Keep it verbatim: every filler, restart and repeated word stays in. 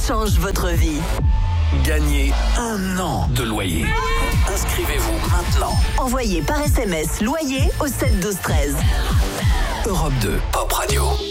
change votre vie. Gagnez un an de loyer. Inscrivez-vous maintenant. Envoyez par S M S loyer au sept douze treize. Europe deux, Pop Radio.